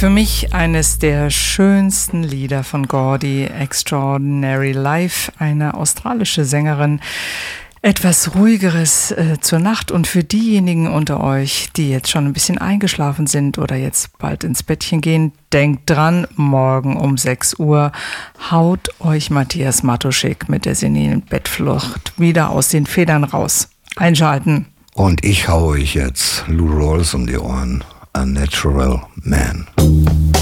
Für mich eines der schönsten Lieder von Gordy, Extraordinary Life, eine australische Sängerin. Etwas Ruhigeres zur Nacht und für diejenigen unter euch, die jetzt schon ein bisschen eingeschlafen sind oder jetzt bald ins Bettchen gehen, denkt dran, morgen um 6 Uhr haut euch Matthias Matuschik mit der senilen Bettflucht wieder aus den Federn raus. Einschalten. Und ich hau euch jetzt Lou Rawls um die Ohren, A Natural Man.